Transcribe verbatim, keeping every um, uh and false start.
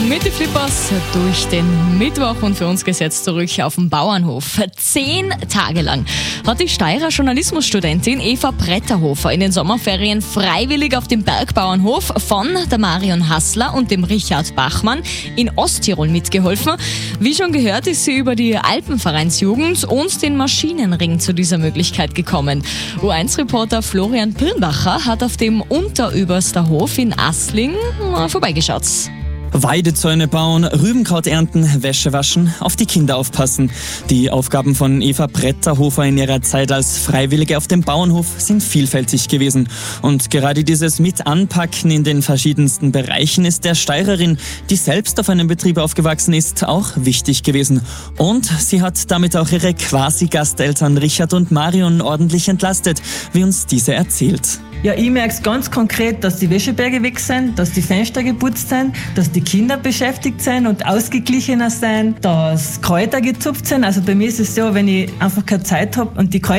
Mit den Flippers durch den Mittwoch und für uns gesetzt zurück auf den Bauernhof. Zehn Tage lang hat die Steirer Journalismusstudentin Eva Bretterhofer in den Sommerferien freiwillig auf dem Bergbauernhof von der Marion Hassler und dem Richard Bachmann in Osttirol mitgeholfen. Wie schon gehört, ist sie über die Alpenvereinsjugend und den Maschinenring zu dieser Möglichkeit gekommen. U eins Reporter Florian Pirnbacher hat auf dem Unterüberster Hof in Asling vorbeigeschaut. Weidezäune bauen, Rübenkraut ernten, Wäsche waschen, auf die Kinder aufpassen. Die Aufgaben von Eva Bretterhofer in ihrer Zeit als Freiwillige auf dem Bauernhof sind vielfältig gewesen. Und gerade dieses Mit-Anpacken in den verschiedensten Bereichen ist der Steirerin, die selbst auf einem Betrieb aufgewachsen ist, auch wichtig gewesen. Und sie hat damit auch ihre Quasi-Gasteltern Richard und Marion ordentlich entlastet, wie uns diese erzählt. Ja, ich merke ganz konkret, dass die Wäscheberge weg sind, dass die Fenster geputzt sind, dass die Kinder beschäftigt sind und ausgeglichener sind, dass Kräuter gezupft sind. Also bei mir ist es so, wenn ich einfach keine Zeit habe und die Kräuter